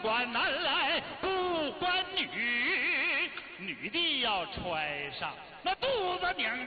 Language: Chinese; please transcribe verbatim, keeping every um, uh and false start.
管男来不管女，女的要穿上那肚子拧